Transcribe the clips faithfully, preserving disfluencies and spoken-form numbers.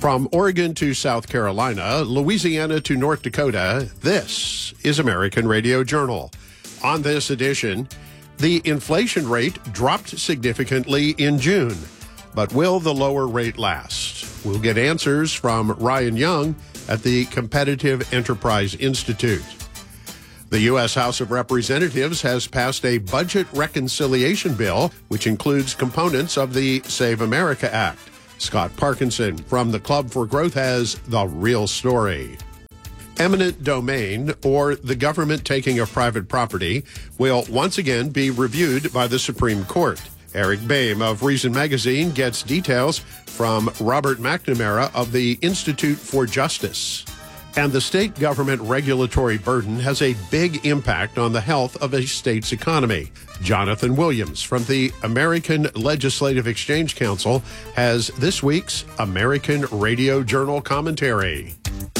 From Oregon to South Carolina, Louisiana to North Dakota, this is American Radio Journal. On this edition, the inflation rate dropped significantly in June, but will the lower rate last? We'll get answers from Ryan Young at the Competitive Enterprise Institute. The U S House of Representatives has passed a budget reconciliation bill, which includes components of the Save America Act. Scott Parkinson from the Club for Growth has the real story. Eminent domain, or the government taking of private property, will once again be reviewed by the Supreme Court. Eric Boehm of Reason Magazine gets details from Robert McNamara of the Institute for Justice. And the state government regulatory burden has a big impact on the health of a state's economy. Jonathan Williams from the American Legislative Exchange Council has this week's American Radio Journal commentary.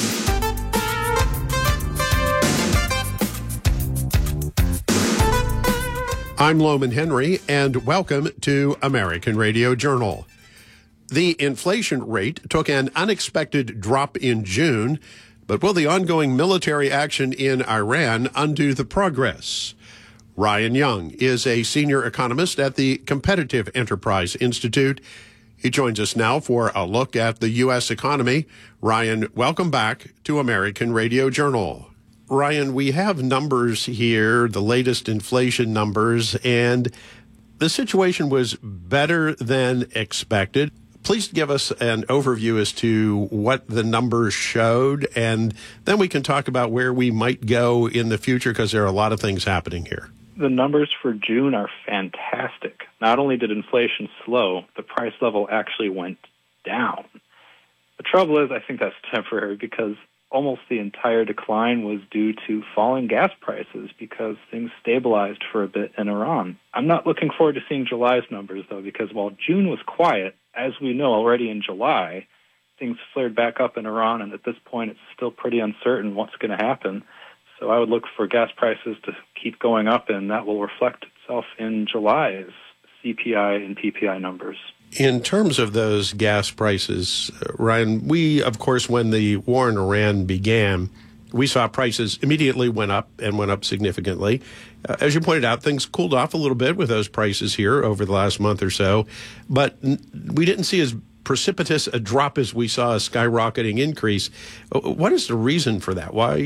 I'm Loman Henry, and welcome to American Radio Journal. The inflation rate took an unexpected drop in June, but will the ongoing military action in Iran undo the progress? Ryan Young is a senior economist at the Competitive Enterprise Institute. He joins us now for a look at the U S economy. Ryan, welcome back to American Radio Journal. Ryan, we have numbers here, the latest inflation numbers, and the situation was better than expected. Please give us an overview as to what the numbers showed, and then we can talk about where we might go in the future, because there are a lot of things happening here. The numbers for June are fantastic. Not only did inflation slow, the price level actually went down. The trouble is, I think that's temporary, because almost the entire decline was due to falling gas prices because things stabilized for a bit in Iran. I'm not looking forward to seeing July's numbers, though, because while June was quiet, as we know already in July, things flared back up in Iran, and at this point it's still pretty uncertain what's going to happen. So I would look for gas prices to keep going up, and that will reflect itself in July's C P I and P P I numbers. In terms of those gas prices, uh, Ryan, we, of course, when the war in Iran began, we saw prices immediately went up and went up significantly. Uh, as you pointed out, things cooled off a little bit with those prices here over the last month or so, but n- we didn't see as precipitous a drop as we saw a skyrocketing increase. What is the reason for that? Why,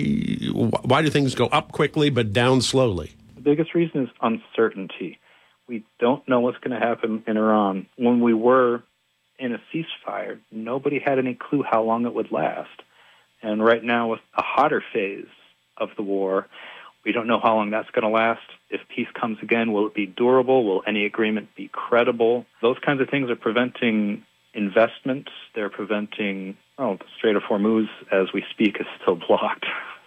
why do things go up quickly but down slowly? The biggest reason is uncertainty. We don't know what's going to happen in Iran. When we were in a ceasefire, nobody had any clue how long it would last. And right now, with a hotter phase of the war, we don't know how long that's going to last. If peace comes again, will it be durable? Will any agreement be credible? Those kinds of things are preventing investments. They're preventing, oh, the Strait of Hormuz, as we speak, is still blocked.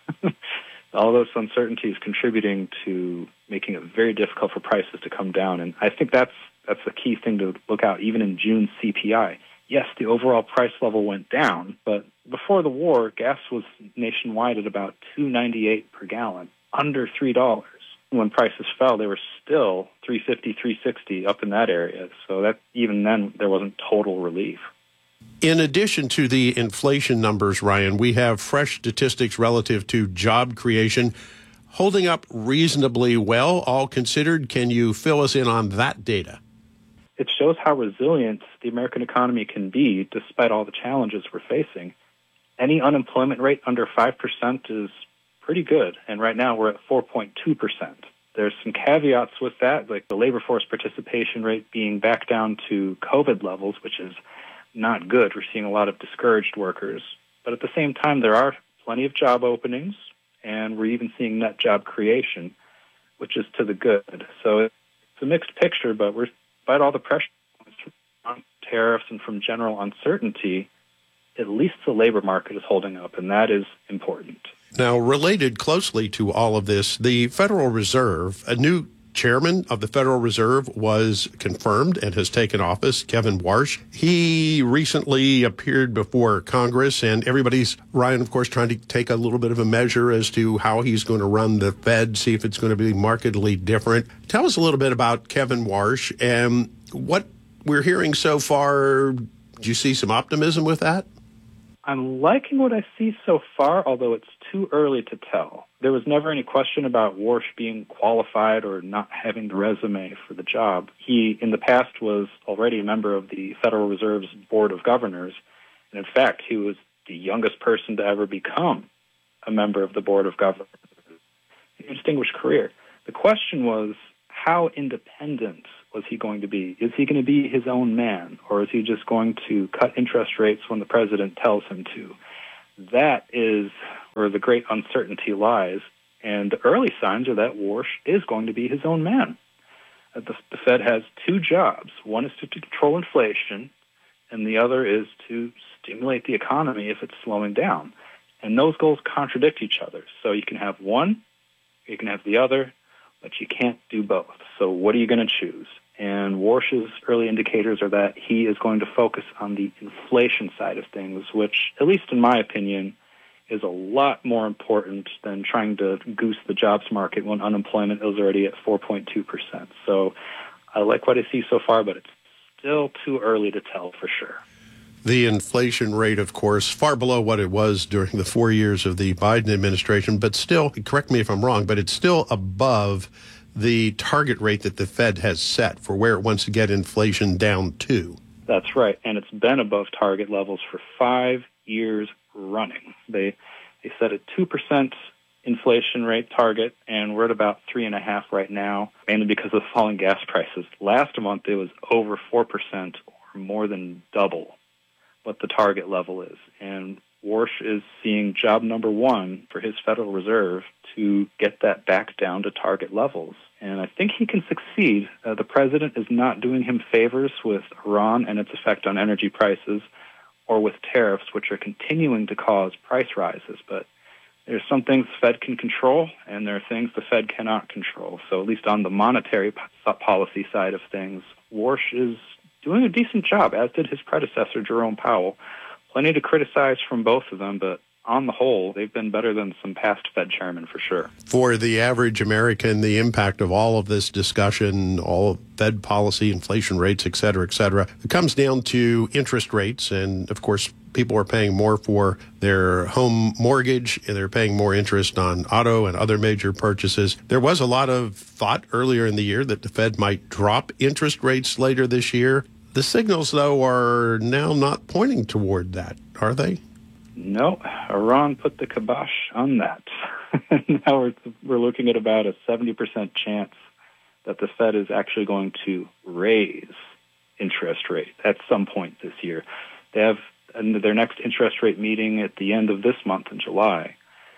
All those uncertainties contributing to making it very difficult for prices to come down. And I think that's that's the key thing to look out, even in June's C P I. Yes, the overall price level went down, but before the war, gas was nationwide at about two dollars and ninety-eight cents per gallon, under three dollars. When prices fell, they were still three dollars and fifty cents, three dollars and sixty cents up in that area. So that even then, there wasn't total relief. In addition to the inflation numbers, Ryan, we have fresh statistics relative to job creation holding up reasonably well, all considered. Can you fill us in on that data? It shows how resilient the American economy can be despite all the challenges we're facing. Any unemployment rate under five percent is pretty good, and right now we're at four point two percent. There's some caveats with that, like the labor force participation rate being back down to COVID levels, which is not good. We're seeing a lot of discouraged workers. But at the same time, there are plenty of job openings, and we're even seeing net job creation, which is to the good. So it's a mixed picture, but we're, despite all the pressure on tariffs and from general uncertainty, at least the labor market is holding up, and that is important. Now, related closely to all of this, the Federal Reserve, a new chairman of the Federal Reserve was confirmed and has taken office, Kevin Warsh. He recently appeared before Congress, and everybody's, Ryan, of course, trying to take a little bit of a measure as to how he's going to run the Fed, see if it's going to be markedly different. Tell us a little bit about Kevin Warsh and what we're hearing so far. Do you see some optimism with that? I'm liking what I see so far, although it's too early to tell. There was never any question about Warsh being qualified or not having the resume for the job. He, in the past, was already a member of the Federal Reserve's Board of Governors, and in fact, he was the youngest person to ever become a member of the Board of Governors. A distinguished career. The question was, how independent was he going to be? Is he going to be his own man, or is he just going to cut interest rates when the president tells him to? That is where the great uncertainty lies, and the early signs are that Warsh is going to be his own man. Uh, The, the Fed has two jobs. One is to, to control inflation, and the other is to stimulate the economy if it's slowing down. And those goals contradict each other. So you can have one, you can have the other, but you can't do both. So what are you going to choose? And Warsh's early indicators are that he is going to focus on the inflation side of things, which, at least in my opinion, is a lot more important than trying to goose the jobs market when unemployment is already at four point two percent. So I like what I see so far, but it's still too early to tell for sure. The inflation rate, of course, far below what it was during the four years of the Biden administration, but still, correct me if I'm wrong, but it's still above the target rate that the Fed has set for where it wants to get inflation down to. That's right, and it's been above target levels for five years running. They they set a two percent inflation rate target, and we're at about three point five right now, mainly because of falling gas prices. Last month, it was over four percent, or more than double what the target level is. And Warsh is seeing job number one for his Federal Reserve to get that back down to target levels. And I think he can succeed. Uh, the president is not doing him favors with Iran and its effect on energy prices, or with tariffs, which are continuing to cause price rises. But there's some things the Fed can control, and there are things the Fed cannot control. So at least on the monetary policy side of things, Warsh is doing a decent job, as did his predecessor, Jerome Powell. Plenty to criticize from both of them, but on the whole, they've been better than some past Fed chairmen for sure. For the average American, the impact of all of this discussion, all of Fed policy, inflation rates, et cetera, et cetera, it comes down to interest rates. And of course, people are paying more for their home mortgage, and they're paying more interest on auto and other major purchases. There was a lot of thought earlier in the year that the Fed might drop interest rates later this year. The signals, though, are now not pointing toward that, are they? No, Iran put the kibosh on that. Now we're, we're looking at about a seventy percent chance that the Fed is actually going to raise interest rate at some point this year. They have their next interest rate meeting at the end of this month in July,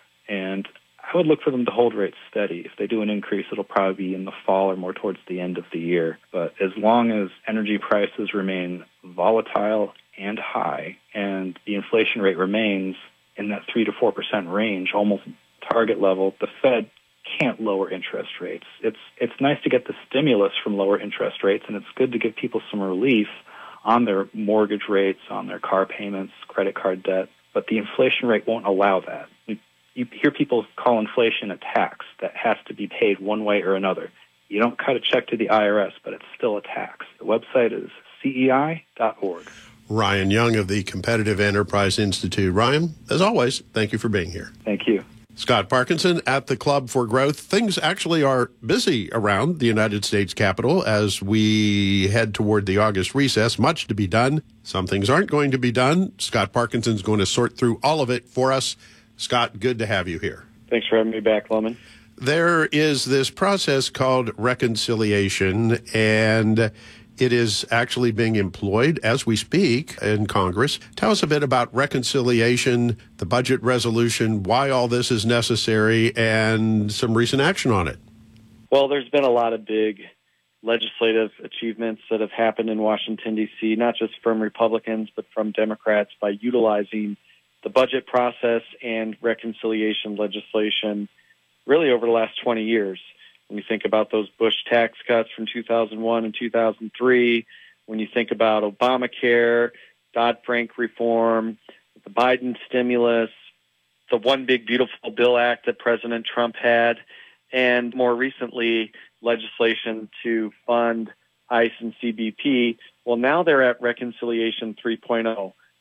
and I would look for them to hold rates steady. If they do an increase, it'll probably be in the fall or more towards the end of the year. But as long as energy prices remain volatile and high, and the inflation rate remains in that three to four percent range, almost target level, the Fed can't lower interest rates. It's it's nice to get the stimulus from lower interest rates, and it's good to give people some relief on their mortgage rates, on their car payments, credit card debt, but the inflation rate won't allow that. You, you hear people call inflation a tax that has to be paid one way or another. You don't cut a check to the I R S, but it's still a tax. The website is C E I dot org. Ryan Young of the Competitive Enterprise Institute. Ryan, as always, thank you for being here. Thank you. Scott Parkinson at the Club for Growth. Things actually are busy around the United States Capitol as we head toward the August recess. Much to be done. Some things aren't going to be done. Scott Parkinson's going to sort through all of it for us. Scott, good to have you here. Thanks for having me back, Lemon. There is this process called reconciliation, and it is actually being employed as we speak in Congress. Tell us a bit about reconciliation, the budget resolution, why all this is necessary, and some recent action on it. Well, there's been a lot of big legislative achievements that have happened in Washington, D C, not just from Republicans, but from Democrats by utilizing the budget process and reconciliation legislation really over the last twenty years. When you think about those Bush tax cuts from two thousand one and two thousand three, when you think about Obamacare, Dodd-Frank reform, the Biden stimulus, the One Big Beautiful Bill Act that President Trump had, and more recently, legislation to fund ICE and C B P, well, now they're at Reconciliation three point oh.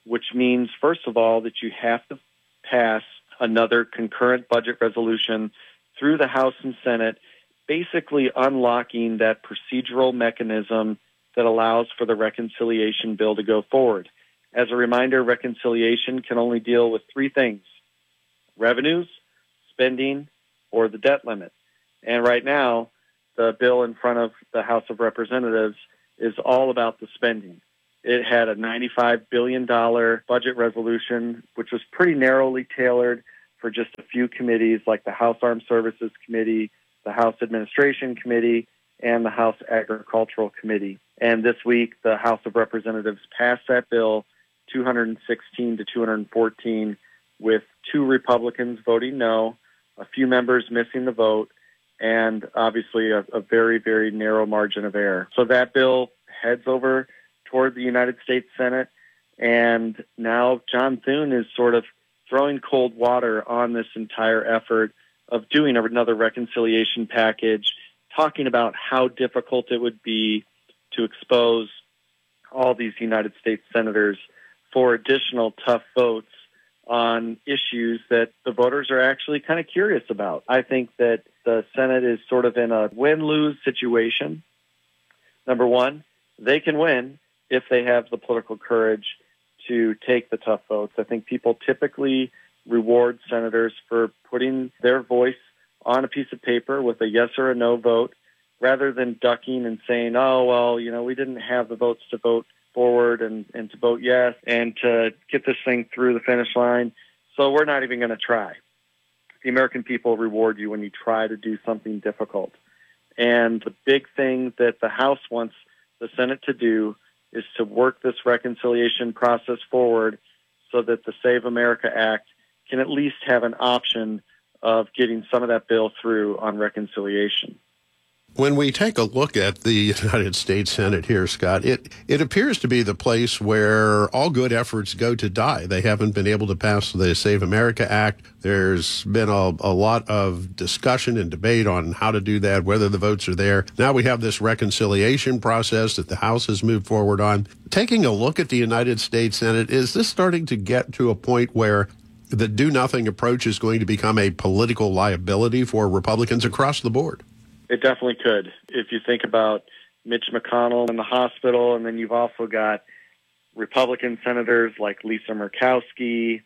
which means, first of all, that you have to pass another concurrent budget resolution through the House and Senate, basically unlocking that procedural mechanism that allows for the reconciliation bill to go forward. As a reminder, reconciliation can only deal with three things: revenues, spending, or the debt limit. And right now, the bill in front of the House of Representatives is all about the spending. It had a ninety-five billion dollars budget resolution, which was pretty narrowly tailored for just a few committees like the House Armed Services Committee, the House Administration Committee, and the House Agricultural Committee. And this week, the House of Representatives passed that bill two hundred sixteen to two hundred fourteen, with two Republicans voting no, a few members missing the vote, and obviously a, a very, very narrow margin of error. So that bill heads over toward the United States Senate, and now John Thune is sort of throwing cold water on this entire effort of doing another reconciliation package, talking about how difficult it would be to expose all these United States senators for additional tough votes on issues that the voters are actually kind of curious about. I think that the Senate is sort of in a win-lose situation. Number one, they can win if they have the political courage to take the tough votes. I think people typically reward senators for putting their voice on a piece of paper with a yes or a no vote, rather than ducking and saying, oh, well, you know, we didn't have the votes to vote forward and, and to vote yes and to get this thing through the finish line, so we're not even going to try. The American people reward you when you try to do something difficult. And the big thing that the House wants the Senate to do is to work this reconciliation process forward so that the Save America Act can at least have an option of getting some of that bill through on reconciliation. When we take a look at the United States Senate here, Scott, it, it appears to be the place where all good efforts go to die. They haven't been able to pass the Save America Act. There's been a, a lot of discussion and debate on how to do that, whether the votes are there. Now we have this reconciliation process that the House has moved forward on. Taking a look at the United States Senate, is this starting to get to a point where the do-nothing approach is going to become a political liability for Republicans across the board? It definitely could. If you think about Mitch McConnell in the hospital, and then you've also got Republican senators like Lisa Murkowski,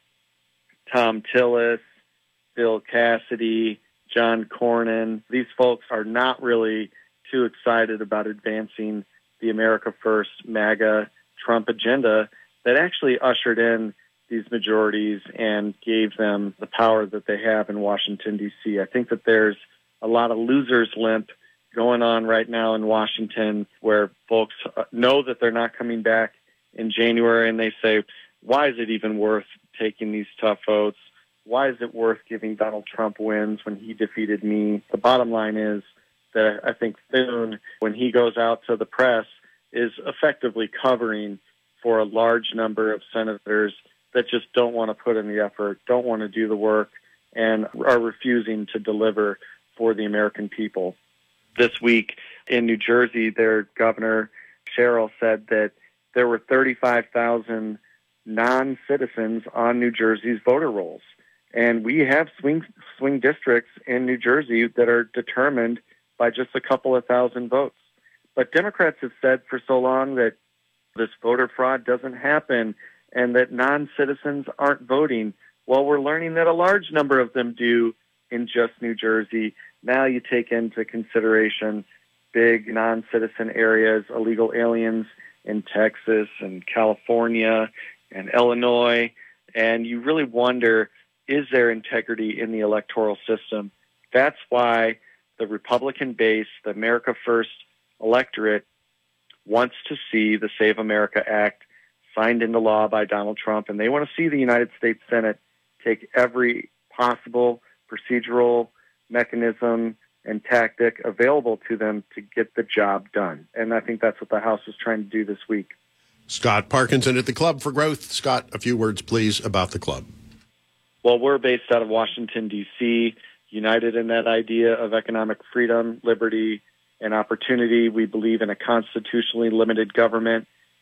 Tom Tillis, Bill Cassidy, John Cornyn. These folks are not really too excited about advancing the America First MAGA Trump agenda that actually ushered in these majorities and gave them the power that they have in Washington, D C. I think that there's a lot of loser's limp going on right now in Washington, where folks know that they're not coming back in January, and they say, why is it even worth taking these tough votes? Why is it worth giving Donald Trump wins when he defeated me? The bottom line is that I think Thune, when he goes out to the press, is effectively covering for a large number of senators that just don't want to put in the effort, don't want to do the work, and are refusing to deliver for the American people. This week in New Jersey, their governor, Sherrill, said that there were thirty-five thousand non-citizens on New Jersey's voter rolls. And we have swing swing districts in New Jersey that are determined by just a couple of thousand votes. But Democrats have said for so long that this voter fraud doesn't happen and that non-citizens aren't voting. Well, we're learning that a large number of them do in just New Jersey. Now you take into consideration big non-citizen areas, illegal aliens in Texas and California and Illinois, and you really wonder, is there integrity in the electoral system? That's why the Republican base, the America First electorate, wants to see the Save America Act signed into law by Donald Trump, and they want to see the United States Senate take every possible procedural mechanism and tactic available to them to get the job done. And I think that's what the House is trying to do this week. Scott Parkinson at the Club for Growth. Scott, a few words, please, about the club. Well, we're based out of Washington, D C, united in that idea of economic freedom, liberty, and opportunity. We believe in a constitutionally limited government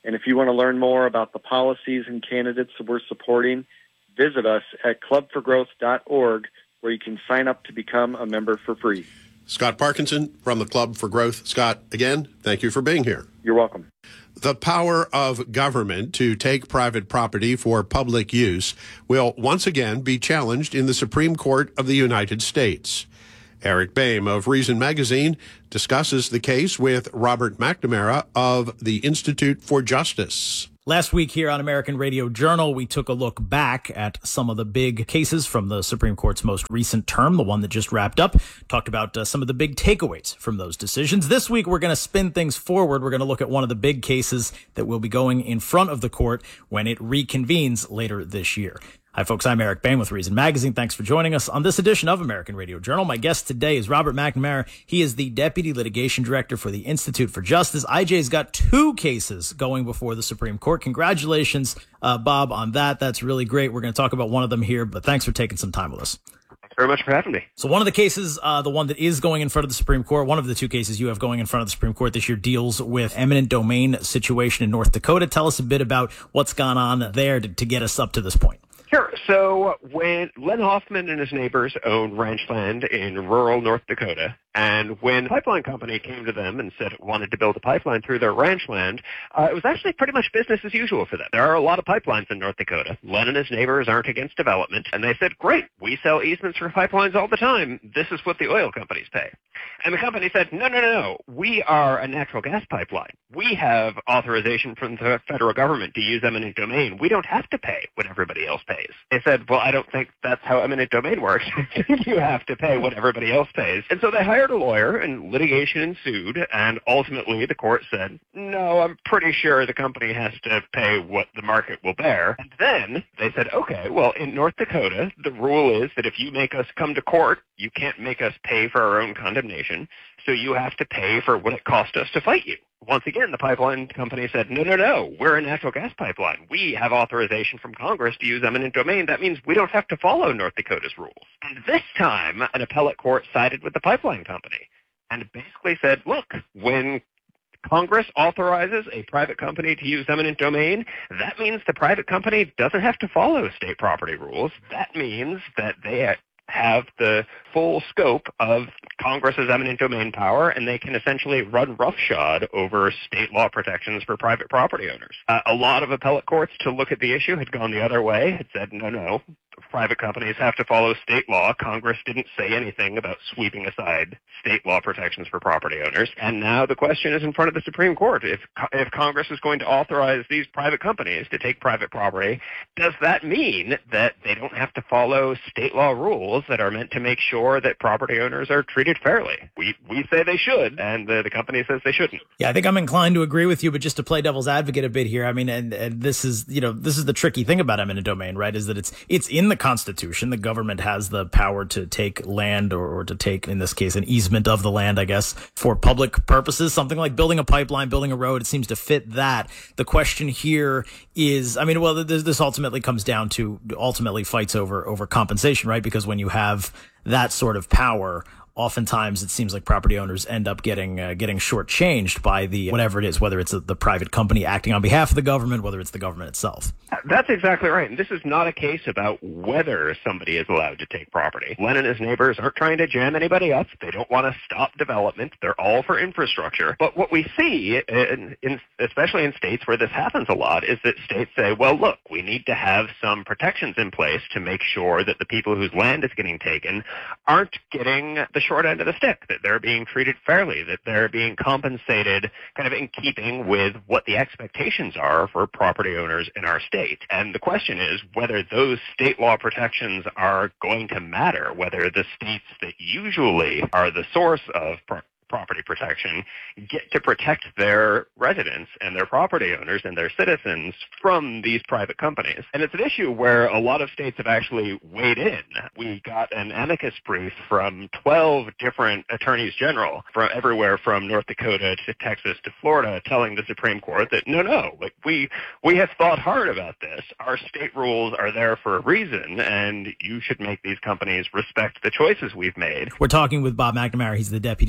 And if you want to learn more about the policies and candidates that we're supporting, visit us at club for growth dot org, where you can sign up to become a member for free. Scott Parkinson from the Club for Growth. Scott, again, thank you for being here. You're welcome. The power of government to take private property for public use will once again be challenged in the Supreme Court of the United States. Eric Boehm of Reason Magazine discusses the case with Robert McNamara of the Institute for Justice. Last week here on American Radio Journal, we took a look back at some of the big cases from the Supreme Court's most recent term, the one that just wrapped up, talked about uh, some of the big takeaways from those decisions. This week, we're going to spin things forward. We're going to look at one of the big cases that will be going in front of the court when it reconvenes later this year. Hi, folks. I'm Eric Boehm with Reason Magazine. Thanks for joining us on this edition of American Radio Journal. My guest today is Robert McNamara. He is the Deputy Litigation Director for the Institute for Justice. I J's got two cases going before the Supreme Court. Congratulations, uh, Bob, on that. That's really great. We're going to talk about one of them here, but thanks for taking some time with us. Thanks very much for having me. So one of the cases, uh, the one that is going in front of the Supreme Court, one of the two cases you have going in front of the Supreme Court this year deals with eminent domain situation in North Dakota. Tell us a bit about what's gone on there to, to get us up to this point. Sure. So when Len Hoffman and his neighbors owned ranch land in rural North Dakota, and when the pipeline company came to them and said it wanted to build a pipeline through their ranch land, uh, it was actually pretty much business as usual for them. There are a lot of pipelines in North Dakota. Len and his neighbors aren't against development, and they said, great, we sell easements for pipelines all the time. This is what the oil companies pay. And the company said, no, no, no, no. We are a natural gas pipeline. We have authorization from the federal government to use eminent domain. We don't have to pay what everybody else pays. They said, well, I don't think that's how eminent domain works. You have to pay what everybody else pays. And so they hired a lawyer, and litigation ensued, and ultimately the court said, no, I'm pretty sure the company has to pay what the market will bear. And then they said, okay, well, in North Dakota, the rule is that if you make us come to court, you can't make us pay for our own condemnation, so you have to pay for what it cost us to fight you. Once again, the pipeline company said, no, no, no, we're a natural gas pipeline. We have authorization from Congress to use eminent domain. That means we don't have to follow North Dakota's rules. And this time, an appellate court sided with the pipeline company and basically said, look, when Congress authorizes a private company to use eminent domain, that means the private company doesn't have to follow state property rules. That means that they have the full scope of Congress's eminent domain power, and they can essentially run roughshod over state law protections for private property owners. Uh, a lot of appellate courts to look at the issue had gone the other way, had said, no, no, private companies have to follow state law. Congress didn't say anything about sweeping aside state law protections for property owners. And now the question is in front of the Supreme Court. If, if Congress is going to authorize these private companies to take private property, does that mean that they don't have to follow state law rules that are meant to make sure that property owners are treated fairly? We we say they should, and the, the company says they shouldn't. Yeah, I think I'm inclined to agree with you, but just to play devil's advocate a bit here, I mean, and, and this is, you know, this is the tricky thing about eminent domain, right, is that it's it's in the Constitution. The government has the power to take land or, or to take, in this case, an easement of the land, I guess, for public purposes, something like building a pipeline, building a road. It seems to fit that. The question here is, I mean, well, this, this ultimately comes down to ultimately fights over over compensation, right? Because when you have that sort of power, oftentimes it seems like property owners end up getting uh, getting shortchanged by the whatever it is, whether it's a, the private company acting on behalf of the government, whether it's the government itself. That's exactly right. And this is not a case about whether somebody is allowed to take property. Len and his neighbors aren't trying to jam anybody up. They don't want to stop development. They're all for infrastructure. But what we see, in, in, especially in states where this happens a lot, is that states say, well, look, we need to have some protections in place to make sure that the people whose land is getting taken aren't getting the short end of the stick, that they're being treated fairly, that they're being compensated kind of in keeping with what the expectations are for property owners in our state. And the question is whether those state law protections are going to matter, whether the states that usually are the source of pro- property protection get to protect their residents and their property owners and their citizens from these private companies. And it's an issue where a lot of states have actually weighed in. We got an amicus brief from twelve different attorneys general from everywhere from North Dakota to Texas to Florida telling the Supreme Court that no, no, like we we have thought hard about this. Our state rules are there for a reason, and you should make these companies respect the choices we've made. We're talking with Bob McNamara. He's the Deputy Litigation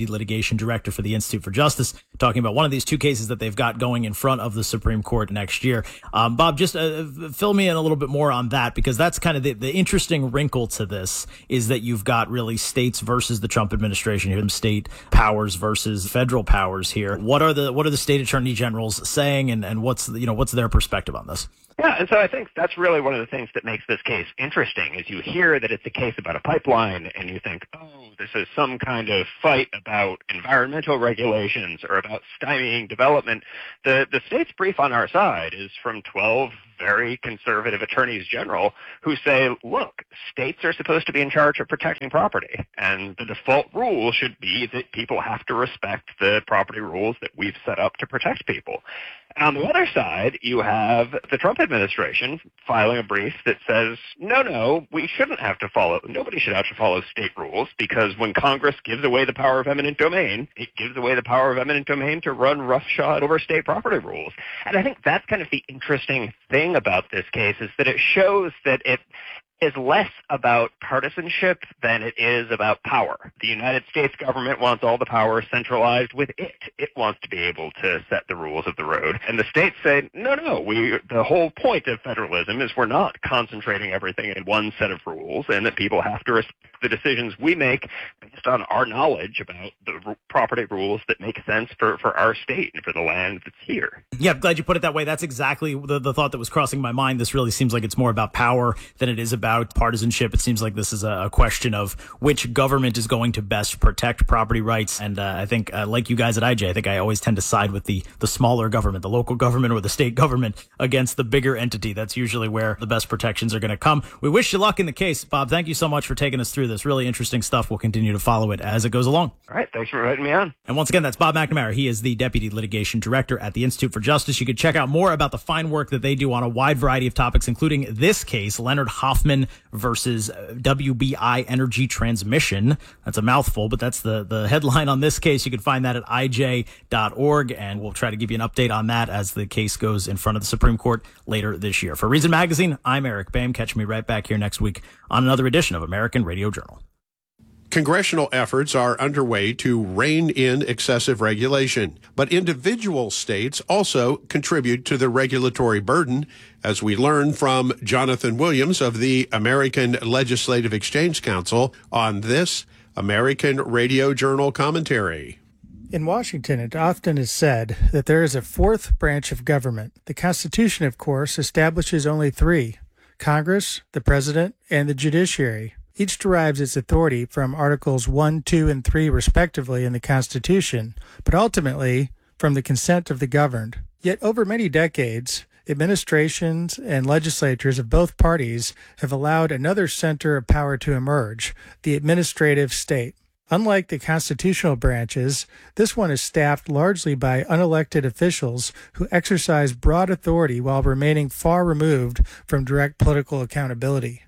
litigation director for the Institute for Justice, talking about one of these two cases that they've got going in front of the Supreme Court next year. Um, Bob, just uh, fill me in a little bit more on that, because that's kind of the, the interesting wrinkle to this, is that you've got really states versus the Trump administration here, state powers versus federal powers here. What are the what are the state attorney generals saying, and, and what's you know what's their perspective on this? Yeah, and so I think that's really one of the things that makes this case interesting, is you hear that it's a case about a pipeline, and you think, oh, this is some kind of fight about environmental regulations or about stymieing development. The the state's brief on our side is from twelve very conservative attorneys general who say, look, states are supposed to be in charge of protecting property, and the default rule should be that people have to respect the property rules that we've set up to protect people. And on the other side, you have the Trump administration filing a brief that says, no, no, we shouldn't have to follow, nobody should have to follow state rules, because when Congress gives away the power of eminent domain, it gives away the power of eminent domain to run roughshod over state property rules. And I think that's kind of the interesting thing about this case, is that it shows that it is less about partisanship than it is about power. The United States government wants all the power centralized with it. It wants to be able to set the rules of the road. And the states say, no, no, we, the whole point of federalism is we're not concentrating everything in one set of rules, and that people have to respect the decisions we make based on our knowledge about the r- property rules that make sense for, for our state and for the land that's here. Yeah, I'm glad you put it that way. That's exactly the, the thought that was crossing my mind. This really seems like it's more about power than it is about partisanship. It seems like this is a, a question of which government is going to best protect property rights. And uh, I think, uh, like you guys at I J, I think I always tend to side with the, the smaller government, the local government or the state government, against the bigger entity. That's usually where the best protections are going to come. We wish you luck in the case, Bob. Thank you so much for taking us through this. Really interesting stuff. We'll continue to follow it as it goes along. All right. Thanks for inviting me on. And once again, that's Bob McNamara. He is the Deputy Litigation Director at the Institute for Justice. You can check out more about the fine work that they do on a wide variety of topics, including this case, Leonard Hoffman versus W B I Energy Transmission. That's a mouthful, but that's the, the headline on this case. You can find that at I J dot org, and we'll try to give you an update on that as the case goes in front of the Supreme Court later this year. For Reason Magazine, I'm Eric Boehm. Catch me right back here next week on another edition of American Radio Journal. Congressional efforts are underway to rein in excessive regulation, but individual states also contribute to the regulatory burden, as we learn from Jonathan Williams of the American Legislative Exchange Council on this American Radio Journal commentary. In Washington, it often is said that there is a fourth branch of government. The Constitution, of course, establishes only three: Congress, the President, and the judiciary. Each derives its authority from Articles one, two, and three, respectively, in the Constitution, but ultimately from the consent of the governed. Yet over many decades, administrations and legislatures of both parties have allowed another center of power to emerge, the administrative state. Unlike the constitutional branches, this one is staffed largely by unelected officials who exercise broad authority while remaining far removed from direct political accountability.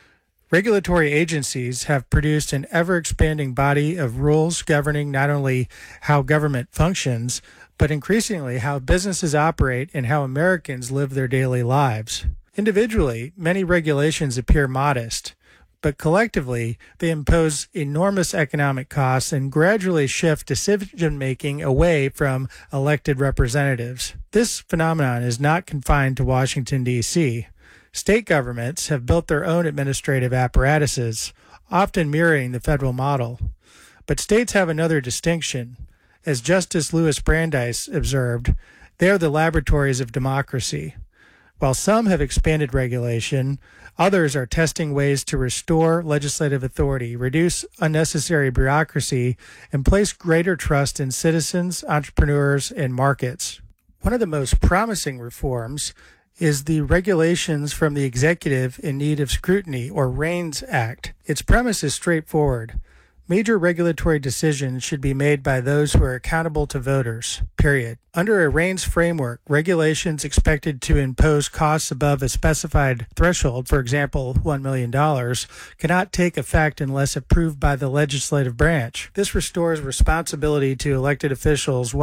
Regulatory agencies have produced an ever-expanding body of rules governing not only how government functions, but increasingly how businesses operate and how Americans live their daily lives. Individually, many regulations appear modest, but collectively, they impose enormous economic costs and gradually shift decision-making away from elected representatives. This phenomenon is not confined to Washington, D C State governments have built their own administrative apparatuses, often mirroring the federal model. But states have another distinction. As Justice Louis Brandeis observed, they are the laboratories of democracy. While some have expanded regulation, others are testing ways to restore legislative authority, reduce unnecessary bureaucracy, and place greater trust in citizens, entrepreneurs, and markets. One of the most promising reforms is the Regulations from the Executive in Need of Scrutiny, or REINS Act. Its premise is straightforward. Major regulatory decisions should be made by those who are accountable to voters, period. Under a REINS framework, regulations expected to impose costs above a specified threshold, for example, one million dollars, cannot take effect unless approved by the legislative branch. This restores responsibility to elected officials while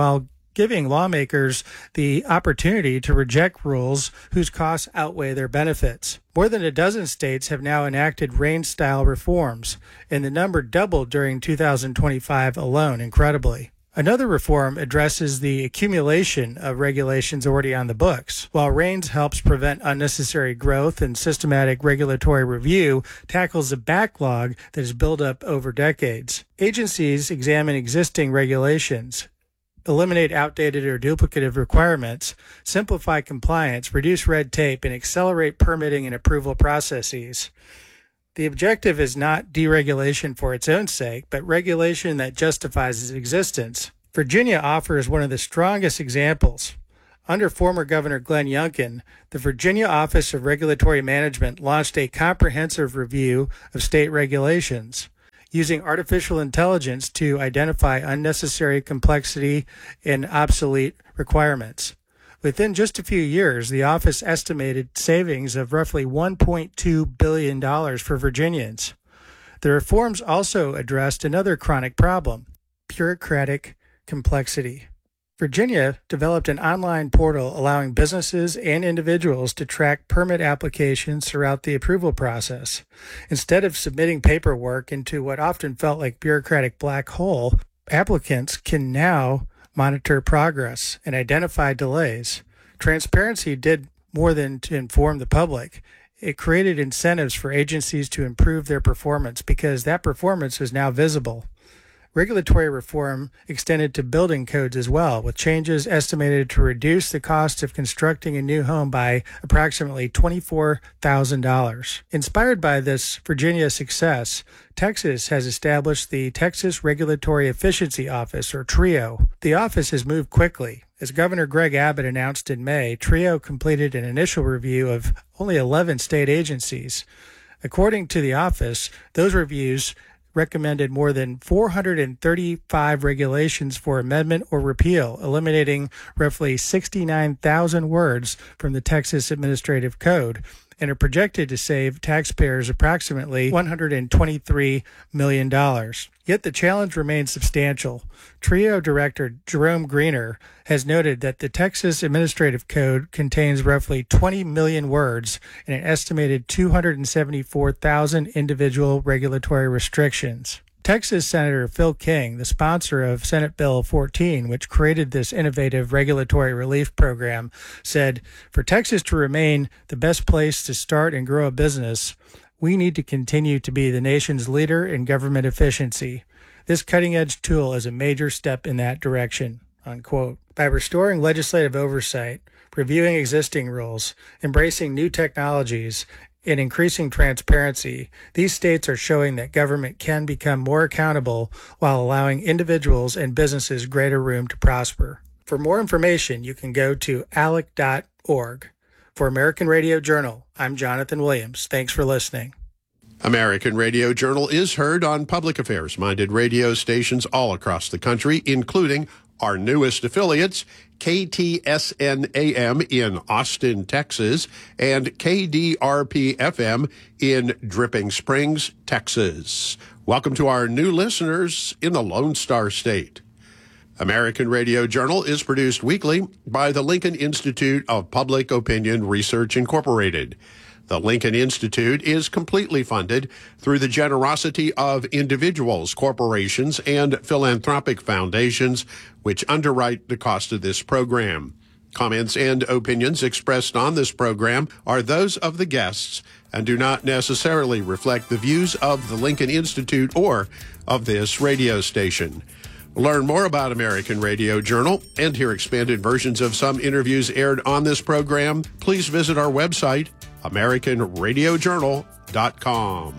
giving lawmakers the opportunity to reject rules whose costs outweigh their benefits. More than a dozen states have now enacted REIN-style reforms, and the number doubled during two thousand twenty-five alone, incredibly. Another reform addresses the accumulation of regulations already on the books. While REINS helps prevent unnecessary growth and systematic regulatory review tackles the backlog that has built up over decades. Agencies examine existing regulations, eliminate outdated or duplicative requirements, simplify compliance, reduce red tape, and accelerate permitting and approval processes. The objective is not deregulation for its own sake, but regulation that justifies its existence. Virginia offers one of the strongest examples. Under former Governor Glenn Youngkin, the Virginia Office of Regulatory Management launched a comprehensive review of state regulations, using artificial intelligence to identify unnecessary complexity and obsolete requirements. Within just a few years, the office estimated savings of roughly one point two billion dollars for Virginians. The reforms also addressed another chronic problem, bureaucratic complexity. Virginia developed an online portal allowing businesses and individuals to track permit applications throughout the approval process. Instead of submitting paperwork into what often felt like bureaucratic black hole, applicants can now monitor progress and identify delays. Transparency did more than to inform the public. It created incentives for agencies to improve their performance because that performance was now visible. Regulatory reform extended to building codes as well, with changes estimated to reduce the cost of constructing a new home by approximately twenty-four thousand dollars. Inspired by this Virginia success, Texas has established the Texas Regulatory Efficiency Office, or TRIO. The office has moved quickly. As Governor Greg Abbott announced in May, TRIO completed an initial review of only eleven state agencies. According to the office, those reviews recommended more than four hundred thirty-five regulations for amendment or repeal, eliminating roughly sixty-nine thousand words from the Texas Administrative Code, and are projected to save taxpayers approximately one hundred twenty-three million dollars. Yet the challenge remains substantial. TRIO Director Jerome Greener has noted that the Texas Administrative Code contains roughly twenty million words and an estimated two hundred seventy-four thousand individual regulatory restrictions. Texas Senator Phil King, the sponsor of Senate Bill fourteen, which created this innovative regulatory relief program, said, "For Texas to remain the best place to start and grow a business, we need to continue to be the nation's leader in government efficiency. This cutting-edge tool is a major step in that direction." Unquote. By restoring legislative oversight, reviewing existing rules, embracing new technologies, and increasing transparency, these states are showing that government can become more accountable while allowing individuals and businesses greater room to prosper. For more information, you can go to A L E C dot org. For American Radio Journal, I'm Jonathan Williams. Thanks for listening. American Radio Journal is heard on public affairs-minded radio stations all across the country, including our newest affiliates, K T S N A M in Austin, Texas, and K D R P F M in Dripping Springs, Texas. Welcome to our new listeners in the Lone Star State. American Radio Journal is produced weekly by the Lincoln Institute of Public Opinion Research, Incorporated. The Lincoln Institute is completely funded through the generosity of individuals, corporations, and philanthropic foundations, which underwrite the cost of this program. Comments and opinions expressed on this program are those of the guests and do not necessarily reflect the views of the Lincoln Institute or of this radio station. Learn more about American Radio Journal and hear expanded versions of some interviews aired on this program. Please visit our website, American Radio Journal dot com.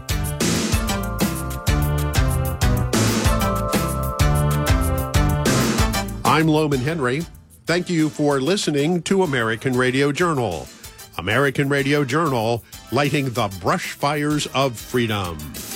I'm Loman Henry. Thank you for listening to American Radio Journal. American Radio Journal, lighting the brush fires of freedom.